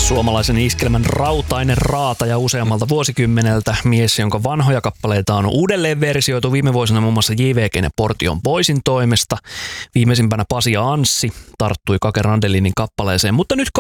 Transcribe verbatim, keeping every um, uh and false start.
Suomalaisen iskelmän rautainen raata ja useammalta vuosikymmeneltä mies, jonka vanhoja kappaleita on uudelleen versioitu viime vuosina muun muassa J V G:n ja Portion Boysin toimesta. Viimeisimpänä Pasi ja Anssi tarttui Kake Randelinin kappaleeseen, mutta nyt